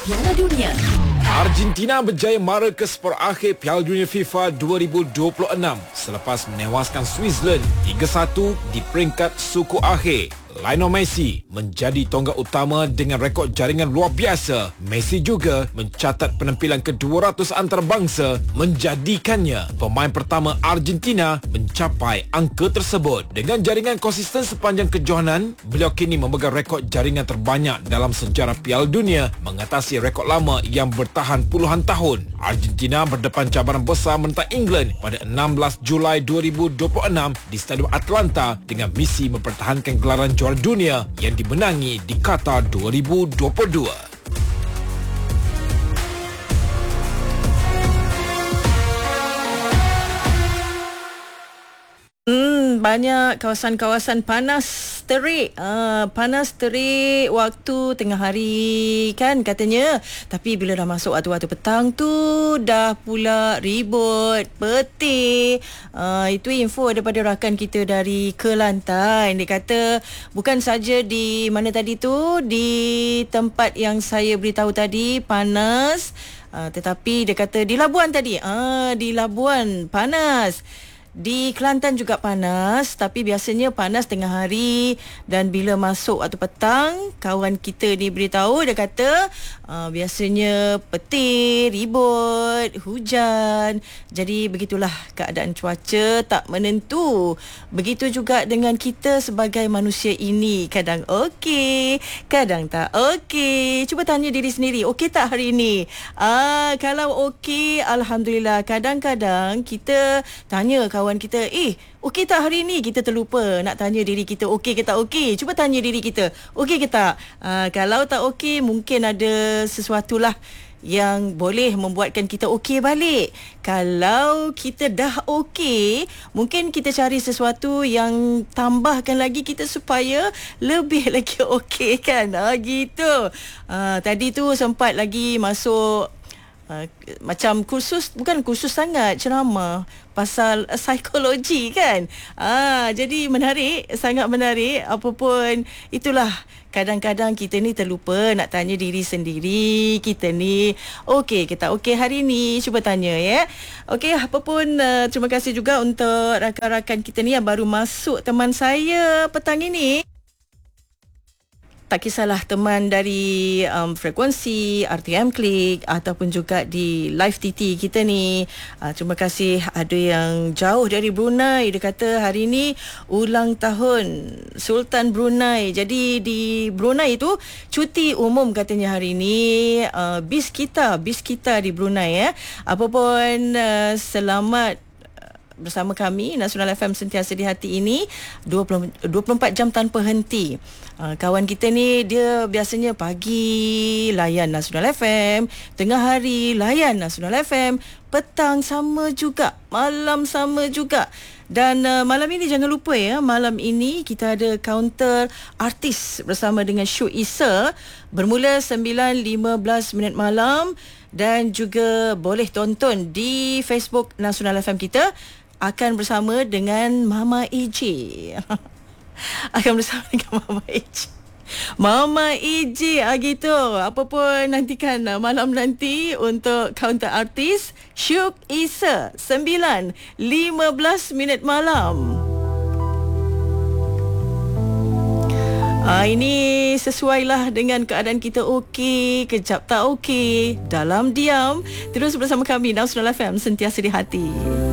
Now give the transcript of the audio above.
Piala Dunia. Argentina berjaya mara ke seperakhir Piala Dunia FIFA 2026 selepas menewaskan Switzerland 3-1 di peringkat suku akhir. Lionel Messi menjadi tonggak utama dengan rekod jaringan luar biasa. Messi juga mencatat penampilan ke-200 antarabangsa, menjadikannya pemain pertama Argentina mencapai angka tersebut. Dengan jaringan konsisten sepanjang kejohanan, beliau kini memegang rekod jaringan terbanyak dalam sejarah Piala Dunia, mengatasi rekod lama yang bertahan puluhan tahun. Argentina berdepan cabaran besar menentang England pada 16 Julai 2026 di Stadium Atlanta dengan misi mempertahankan gelaran juara dunia yang dimenangi di Qatar 2022. Banyak kawasan-kawasan panas terik. Panas terik waktu tengah hari kan katanya. Tapi bila dah masuk waktu-waktu petang tu dah pula ribut, petir. Itu info daripada rakan kita dari Kelantan. Dia kata bukan saja di mana tadi tu, di tempat yang saya beritahu tadi panas. Tetapi dia kata di Labuan tadi. Di Labuan panas. Di Kelantan juga panas, tapi biasanya panas tengah hari, dan bila masuk waktu petang, kawan kita ni beritahu, dia kata biasanya petir, ribut, hujan. Jadi begitulah keadaan cuaca, tak menentu. Begitu juga dengan kita sebagai manusia ini, kadang okey, kadang tak okey. Cuba tanya diri sendiri, okey tak hari ini? Kalau okey, alhamdulillah. Kadang-kadang kita tanya kawan kita, okey tak hari ni? Kita terlupa nak tanya diri kita, okey ke tak okey. Cuba tanya diri kita, okey ke tak? Kalau tak okey, mungkin ada sesuatu lah yang boleh membuatkan kita okey balik. Kalau kita dah okey, mungkin kita cari sesuatu yang tambahkan lagi kita supaya lebih lagi okey kan. Gitu. Tadi tu sempat lagi masuk macam kursus, bukan kursus sangat, ceramah pasal psikologi kan. Jadi menarik, sangat menarik. Apapun itulah, kadang-kadang kita ni terlupa nak tanya diri sendiri, kita ni okey ke tak okey hari ni. Cuba tanya ya. Okey, apapun, terima kasih juga untuk rakan-rakan kita ni yang baru masuk, teman saya petang ini. Tak kisahlah teman dari frekuensi RTM Klik ataupun juga di live TT kita ni. Terima kasih ada yang jauh dari Brunei. Dia kata hari ni ulang tahun Sultan Brunei. Jadi di Brunei tu cuti umum katanya hari ni. Bis kita di Brunei ya. Apapun, selamat bersama kami Nasional FM Sentiasa di Hati ini 24 jam tanpa henti. Kawan kita ni dia biasanya pagi layan Nasional FM, tengah hari layan Nasional FM, petang sama juga, malam sama juga. Dan malam ini jangan lupa ya, malam ini kita ada kaunter artis bersama dengan Syuk Issa bermula 9.15 minit malam, dan juga boleh tonton di Facebook Nasional FM kita. Akan bersama dengan Mama EJ. Akan bersama dengan Mama EJ. Mama EJ gitu. Apa pun nantikan malam nanti untuk kaunter artis Syuk Issa 9.15 minit malam. Ini sesuailah dengan keadaan kita, okey, kejap tak okey, dalam diam. Terus bersama kami Nasional FM Sentiasa di Hati.